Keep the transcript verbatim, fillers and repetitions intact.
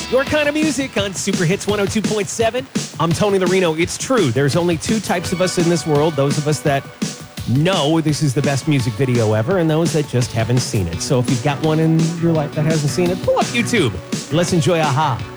Your kind of music on Super Hits one oh two point seven. I'm Tony Larino. It's true. There's only two types of us in this world. Those of us that know this is the best music video ever, and those that just haven't seen it. So if you've got one in your life that hasn't seen it, pull up YouTube. Let's enjoy Aha.